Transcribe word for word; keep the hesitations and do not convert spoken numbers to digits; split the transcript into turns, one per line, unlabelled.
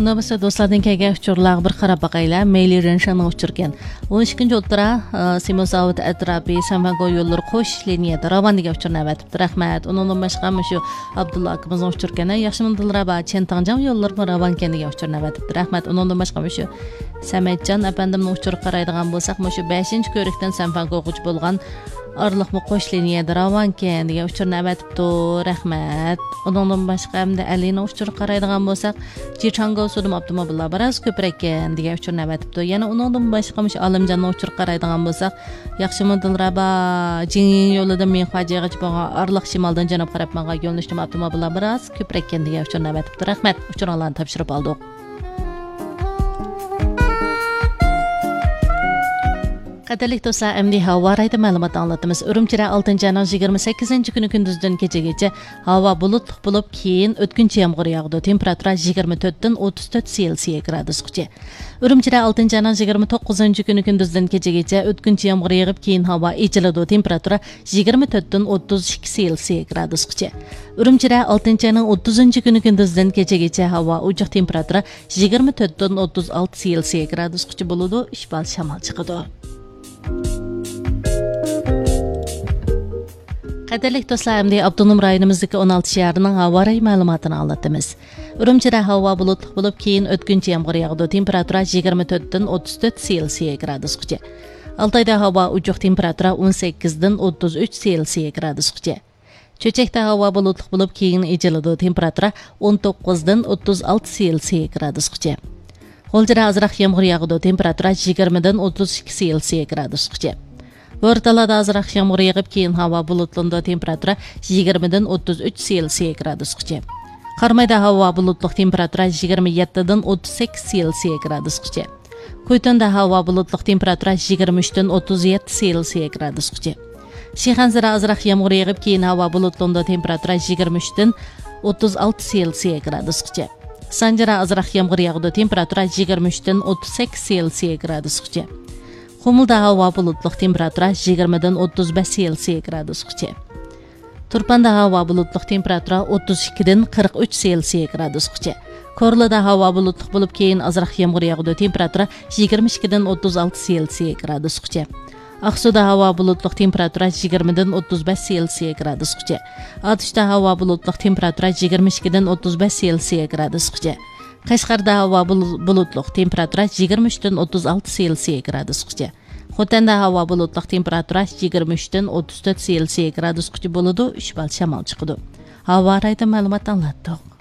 Unda biz do'stlardan kelgan uchurlarga bir qarab baqaylar. Meyli Renshanning uchurgan. o'n ikkinchi o'ttira Simosavut atrofi Sanvango yo'llari qo'sh liniyada ravoniga uchurni avatibdi. Rahmat. Undan boshqa shu Abdulla akamiz uchurgani yaxshi Dilraba Chentangjam yo'llari ravon kendiga uchurni avatibdi. Rahmat. Undan boshqa shu Sametjon apandimning uchur qaraydigan bo'lsak, shu beshinchi ko'rikdan Sanvango o'quvchi bo'lgan Arliqmi qo'sh liniyada ravon kendiga uchurni avatibdi. Rahmat. Undan boshqa hamda Alina uchur qaraydigan bo'lsak, Jichanggo sudum avtomobillar biroz ko'proq kendiga uchurni avatibdi. Yana undan boshqa shu Alimjonning uchur qaraydigan bo'lsak, yaxshi Dilraba Jingin yo'lida men fajiaga bo'lgan Arliq shimoldan janub qarab menga yo'llanishdim avtomobillar biroz ko'proq kendiga uchurni avatibdi. Rahmat. Uchurlarni topshirib oldik. Qadarlik do'stlar, endi havo rayida ma'lumot anglatamiz. Urumchida oltinchi ayning yigirma sakkizinchi kuni kunduzdan kechagacha havo bulutli bo'lib, keyin o'tkinchi yomg'ir yog'di. Temperatura yigirma to'rtdan o'ttiz to'rt Selsiya gradusgacha. Urumchida oltinchi ayning yigirma to'qqizinchi kuni kunduzdan kechagacha o'tkinchi yomg'ir yog'ib, keyin havo echiladi. Temperatura yigirma to'rtdan o'ttiz ikki Selsiya gradusgacha. Urumchida oltinchi ayning o'ttizinchi kuni kunduzdan kechagacha havo ochiq, temperatura yigirma to'rtdan o'ttiz olti Selsiya gradusgacha bo'ladi. Ishbal shamol chiqadi. Qadarlik do'stlar, endi Abdunum rayonimizdagi o'n olti shahrining havo rayi ma'lumotini anglatamiz. Urumchida havo bulutli bo'lib, keyin o'tkinchi yomg'ir yog'di. Temperatura yigirma to'rtdan o'ttiz to'rt Selsiya gradusgacha. Altayda havo ochiq, temperatura o'n sakkizdan o'ttiz uch Selsiya gradusgacha. Cho'chakda havo bulutli bo'lib, keyin echiladi. Temperatura o'n to'qqizdan o'ttiz olti Selsiya gradusgacha. G'o'ljada azroq yomg'ir yog'di. Temperatura yigirmadan o'ttiz ikki Selsiya gradusgacha. O'rtalada azroq yomg'ir yog'ib, keyin havo bulutlandi. Temperatura yigirmadan o'ttiz uch Selsiya gradusgacha. Qarmayda havo bulutli, temperatura yigirma yettidan o'ttiz sakkiz Selsiya gradusgacha. Qo'ytonda havo bulutli, temperatura yigirma uchdan o'ttiz yetti Selsiya gradusgacha. Shixanzada azroq yomg'ir yog'ib, keyin havo bulutlandi. Temperatura yigirma uchdan o'ttiz olti Selsiya gradusgacha. Sanjara azroq yomg'ir yog'di. Temperatura yigirma uchdan o'ttiz sakkiz Selsiya gradusgacha. Qumulda havo bulutli, temperatura yigirmadan o'ttiz besh Selsiya gradusgacha. Turpanda havo bulutli, temperatura o'ttiz ikkidan qirq uch Selsiya gradusgacha. Korlada havo bulutli bo'lib, keyin azroq yomg'ir yog'di. Temperatura yigirma ikkidan o'ttiz olti Selsiya gradusgacha. Aqsuda havo bulutli, temperatura yigirmadan o'ttiz besh Selsiya gradusgacha. Otishda havo bulutli, temperatura yigirma ikkidan o'ttiz besh Selsiya gradusgacha. Qashqarda havo bulutli, temperatura yigirma uchdan o'ttiz olti Selsiya gradusgacha. Xotanda havo bulutli, temperatura yigirma uchdan o'ttiz to'rt Selsiya gradusgacha bo'ladi. Uch bal shamol chiqadi. Havo rayida ma'lumot anglatdik.